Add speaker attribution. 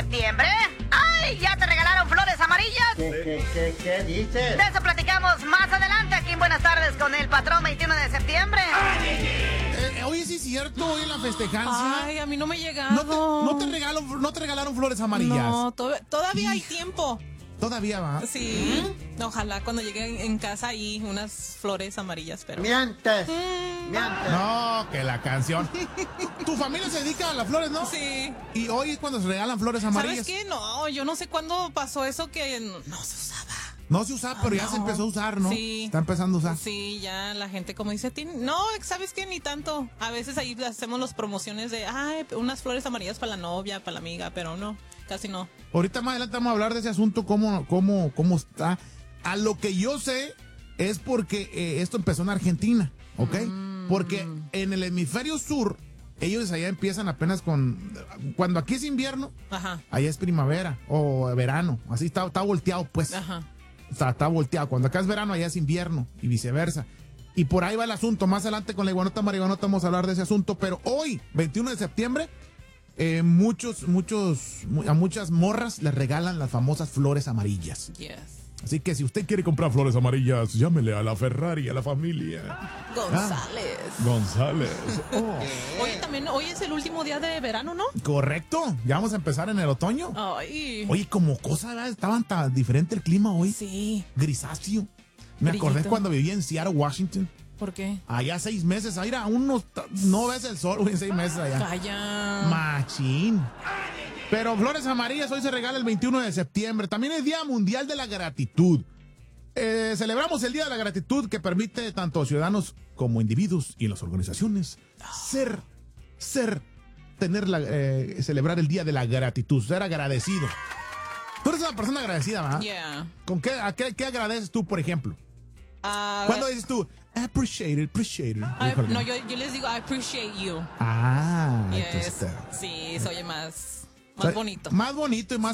Speaker 1: septiembre. ¡Ay! ¿Ya te regalaron flores amarillas?
Speaker 2: ¿Qué dices?
Speaker 1: De eso platicamos más adelante aquí en Buenas Tardes con el patrón 21 de septiembre.
Speaker 3: Oye, sí es cierto, hoy en la festejancia.
Speaker 4: Ay, a mí no me llegaron.
Speaker 3: ¿No te regalaron flores amarillas?
Speaker 4: No, todavía hay tiempo.
Speaker 3: Todavía va.
Speaker 4: Sí. Ojalá cuando llegue en casa hay unas flores amarillas, pero...
Speaker 2: Mientes.
Speaker 3: No, que la canción. ¿Tu familia se dedica a las flores, no?
Speaker 4: Sí.
Speaker 3: Y hoy es cuando se regalan flores amarillas.
Speaker 4: ¿Sabes qué? No, yo no sé cuándo pasó eso que no se usaba.
Speaker 3: No se usaba, pero ya se empezó a usar, ¿no?
Speaker 4: Sí.
Speaker 3: Está empezando a usar.
Speaker 4: Sí, ya la gente como dice, no, ¿sabes qué? Ni tanto. A veces ahí hacemos las promociones de, unas flores amarillas para la novia, para la amiga, pero no, casi no.
Speaker 3: Ahorita más adelante vamos a hablar de ese asunto, cómo está. A lo que yo sé es porque esto empezó en Argentina, ¿ok? Porque en el hemisferio sur, ellos allá empiezan apenas cuando aquí es invierno,
Speaker 4: Ajá.
Speaker 3: allá es primavera o verano. Así está volteado, pues.
Speaker 4: Ajá.
Speaker 3: Está volteado. Cuando acá es verano, allá es invierno y viceversa. Y por ahí va el asunto. Más adelante con la iguanota marihuanota vamos a hablar de ese asunto. Pero hoy, 21 de septiembre, a muchas morras les regalan las famosas flores amarillas.
Speaker 4: Yes.
Speaker 3: Así que si usted quiere comprar flores amarillas, llámele a la Ferrari, a la familia. González. Oh.
Speaker 4: Oye, también hoy es el último día de verano, ¿no?
Speaker 3: Correcto. Ya vamos a empezar en el otoño.
Speaker 4: Ay.
Speaker 3: Oye, como cosa, ¿verdad? Estaban tan diferente el clima hoy.
Speaker 4: Sí.
Speaker 3: Grisáceo. Me acordé cuando vivía en Seattle, Washington.
Speaker 4: ¿Por qué?
Speaker 3: Allá 6 meses, ahí no ves el sol, güey, en 6 meses allá.
Speaker 4: Calla.
Speaker 3: Machín. Pero flores amarillas hoy se regala el 21 de septiembre. También es Día Mundial de la Gratitud. Celebramos el Día de la Gratitud que permite tanto a ciudadanos como individuos y en las organizaciones celebrar el Día de la Gratitud, ser agradecido. Tú eres una persona agradecida, ¿verdad?
Speaker 4: Yeah.
Speaker 3: ¿Qué agradeces tú, por ejemplo? ¿Cuándo dices tú? Appreciate it.
Speaker 4: No, yo les digo, I appreciate you.
Speaker 3: Ah,
Speaker 4: Yes.
Speaker 3: entonces,
Speaker 4: Sí, se oye más
Speaker 3: o sea,
Speaker 4: bonito.
Speaker 3: Más bonito y más